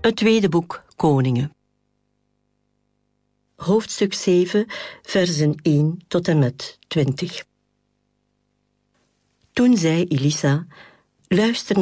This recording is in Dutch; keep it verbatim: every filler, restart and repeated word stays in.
Het tweede boek Koningen. Hoofdstuk zeven, versen één tot en met twintig. Toen zei Elisa: luister